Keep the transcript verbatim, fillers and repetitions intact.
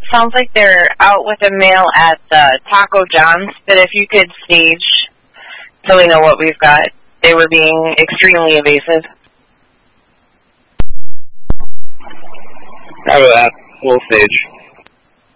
sounds like they're out with a male at the Taco John's, but if you could stage so we know what we've got. They were being extremely evasive. How about that? We'll stage.